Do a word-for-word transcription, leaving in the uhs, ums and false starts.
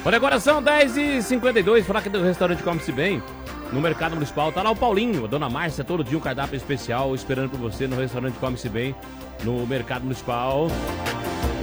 Olha, agora são dez e cinquenta e dois, falar que do restaurante Come-se Bem, no Mercado Municipal, tá lá o Paulinho, a Dona Márcia, todo dia um cardápio especial, esperando por você no restaurante Come-se Bem, no Mercado Municipal.